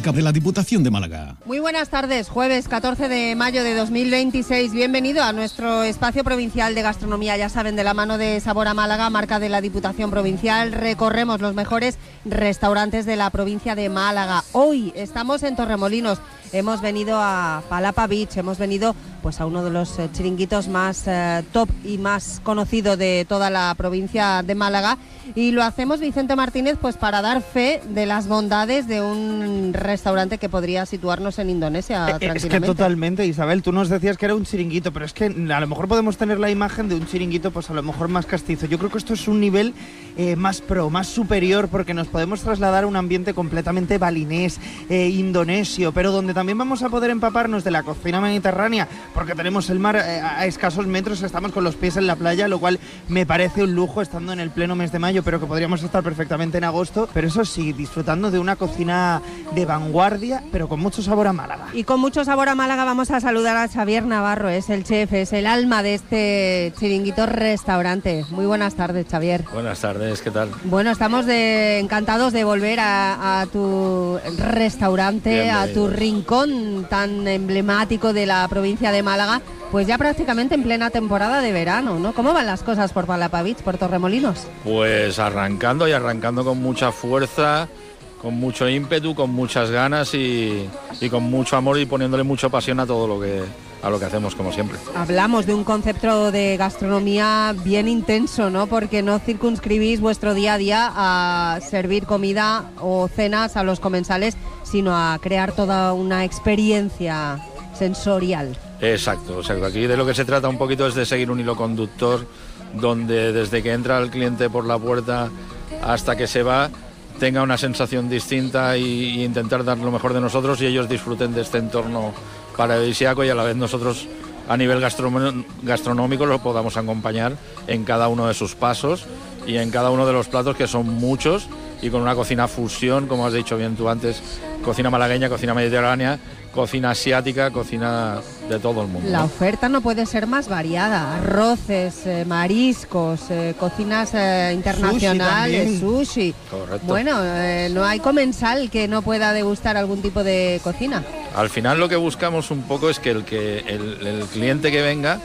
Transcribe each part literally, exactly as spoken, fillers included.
marca de la Diputación de Málaga. Muy buenas tardes, jueves catorce de mayo de dos mil veintiséis. Bienvenido a nuestro espacio provincial de gastronomía. Ya saben, de la mano de Sabor a Málaga, marca de la Diputación Provincial, recorremos los mejores restaurantes de la provincia de Málaga. Hoy estamos en Torremolinos. Hemos venido a Palapa Beach, hemos venido pues a uno de los eh, chiringuitos más eh, top y más conocido de toda la provincia de Málaga, y lo hacemos, Vicente Martínez, pues para dar fe de las bondades de un restaurante que podría situarnos en Indonesia eh, tranquilamente. Es que totalmente, Isabel, tú nos decías que era un chiringuito, pero es que a lo mejor podemos tener la imagen de un chiringuito pues a lo mejor más castizo. Yo creo que esto es un nivel eh, más pro, más superior, porque nos podemos trasladar a un ambiente completamente balinés, eh, indonesio, pero donde también vamos a poder empaparnos de la cocina mediterránea, porque tenemos el mar eh, a escasos metros, estamos con los pies en la playa, lo cual me parece un lujo estando en el pleno mes de mayo, pero que podríamos estar perfectamente en agosto, pero eso sí, disfrutando de una cocina de vanguardia, pero con mucho sabor a Málaga. Y con mucho sabor a Málaga vamos a saludar a Xavier Navarro, es el chef, es el alma de este chiringuito restaurante. Muy buenas tardes, Xavier. Buenas tardes, ¿qué tal? Bueno, estamos de, encantados de volver a, a tu restaurante, a tu rincón tan emblemático de la provincia de Málaga, pues ya prácticamente en plena temporada de verano, ¿no? ¿Cómo van las cosas por Palapa Beach, por Torremolinos? Pues arrancando y arrancando con mucha fuerza, con mucho ímpetu, con muchas ganas y, y con mucho amor, y poniéndole mucha pasión a todo lo que a lo que hacemos, como siempre. Hablamos de un concepto de gastronomía bien intenso, ¿no? Porque no circunscribís vuestro día a día a servir comida o cenas a los comensales, sino a crear toda una experiencia sensorial. Exacto, exacto. Aquí de lo que se trata un poquito es de seguir un hilo conductor, donde desde que entra el cliente por la puerta hasta que se va tenga una sensación distinta, y, y intentar dar lo mejor de nosotros y ellos disfruten de este entorno paradisíaco, y a la vez nosotros a nivel gastronómico lo podamos acompañar en cada uno de sus pasos y en cada uno de los platos, que son muchos, y con una cocina fusión, como has dicho bien tú antes, cocina malagueña, cocina mediterránea, cocina asiática, cocina de todo el mundo. La ¿no? oferta no puede ser más variada, arroces, eh, mariscos, eh, cocinas eh, internacionales, sushi, sushi. Correcto. Bueno, eh, no hay comensal que no pueda degustar algún tipo de cocina. Al final lo que buscamos un poco es que el, que el, el cliente que venga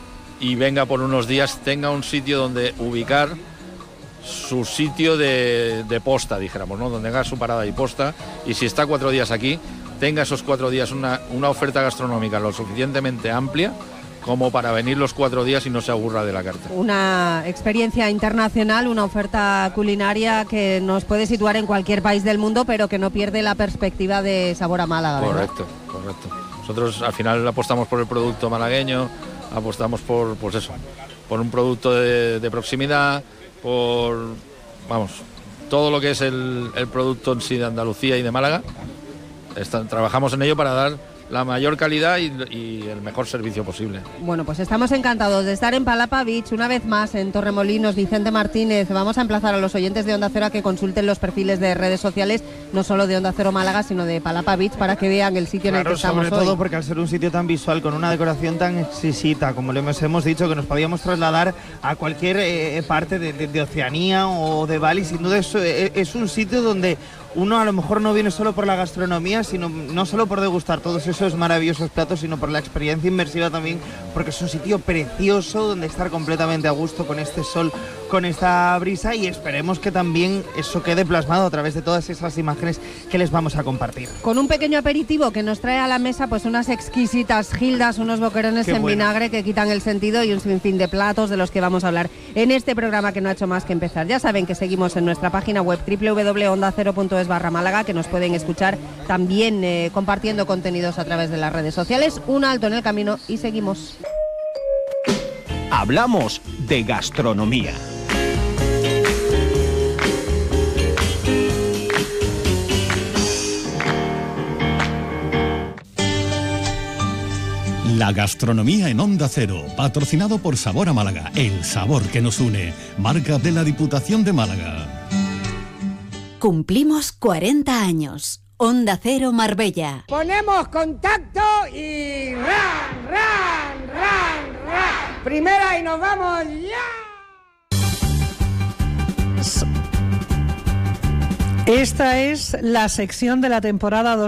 y venga por unos días tenga un sitio donde ubicar su sitio de, de posta, dijéramos, ¿no? Donde haga su parada y posta, y si está cuatro días aquí, tenga esos cuatro días una, una oferta gastronómica lo suficientemente amplia como para venir los cuatro días y no se aburra de la carta. Una experiencia internacional, una oferta culinaria que nos puede situar en cualquier país del mundo, pero que no pierde la perspectiva de sabor a Málaga, ¿verdad? Correcto, correcto. Nosotros al final apostamos por el producto malagueño, apostamos por, pues eso, por un producto de, de proximidad, por, vamos, todo lo que es el, el producto en sí de Andalucía y de Málaga. Está, trabajamos en ello para dar la mayor calidad y, y el mejor servicio posible. Bueno, pues estamos encantados de estar en Palapa Beach una vez más en Torremolinos. Vicente Martínez, vamos a emplazar a los oyentes de Onda Cero a que consulten los perfiles de redes sociales, no solo de Onda Cero Málaga, sino de Palapa Beach, para que vean el sitio claro, en el que estamos sobre hoy. todo porque al ser un sitio tan visual, con una decoración tan exquisita, como le hemos, hemos dicho, que nos podíamos trasladar a cualquier eh, parte de, de, de Oceanía o de Bali, sin duda es, es un sitio donde uno a lo mejor no viene solo por la gastronomía, sino no solo por degustar todos esos maravillosos platos, sino por la experiencia inmersiva también, porque es un sitio precioso donde estar completamente a gusto con este sol, con esta brisa, y esperemos que también eso quede plasmado a través de todas esas imágenes que les vamos a compartir. Con un pequeño aperitivo que nos trae a la mesa pues unas exquisitas gildas, unos boquerones Qué en bueno. vinagre que quitan el sentido, y un sinfín de platos de los que vamos a hablar en este programa, que no ha hecho más que empezar. Ya saben que seguimos en nuestra página web doble u doble u doble u punto onda cero punto es barra Málaga, que nos pueden escuchar también eh, compartiendo contenidos a través de las redes sociales. Un alto en el camino y seguimos. Hablamos de gastronomía. La gastronomía en Onda Cero, patrocinado por Sabor a Málaga, el sabor que nos une, marca de la Diputación de Málaga. Cumplimos cuarenta años. Onda Cero Marbella. Ponemos contacto y ran, ran, ran, ran. Primera y nos vamos ya. Esta es la sección de la temporada dos.